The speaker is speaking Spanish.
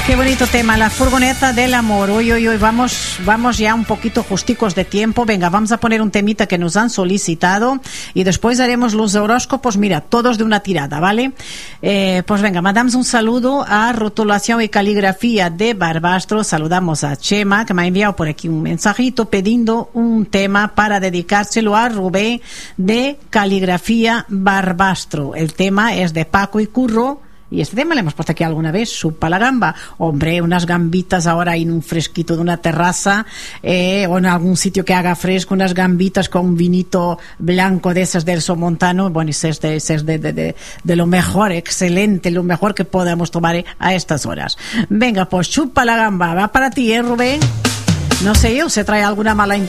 Qué bonito tema, la furgoneta del amor. Hoy, vamos ya un poquito justicos de tiempo. Venga, vamos a poner un temita que nos han solicitado y después haremos los horóscopos, mira, todos de una tirada, ¿vale? Pues venga, mandamos un saludo a Rotulación y Caligrafía de Barbastro. Saludamos a Chema, que me ha enviado por aquí un mensajito pidiendo un tema para dedicárselo a Rubén de Caligrafía Barbastro. El tema es de Paco y Curro. Y este tema le hemos puesto aquí alguna vez, supa la gamba. Hombre, unas gambitas ahora en un fresquito de una terraza, o en algún sitio que haga fresco, unas gambitas con un vinito blanco de esas del Somontano. Bueno, ese es de lo mejor, excelente, lo mejor que podemos tomar a estas horas. Venga, pues chupa la gamba, va para ti, Rubén. No sé yo, se trae alguna mala intención.